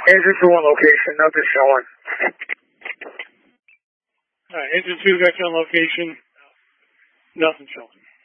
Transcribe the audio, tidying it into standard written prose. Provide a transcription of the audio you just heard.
Engine 2 on location, nothing showing. Alright, engine 2 back on location, nothing showing.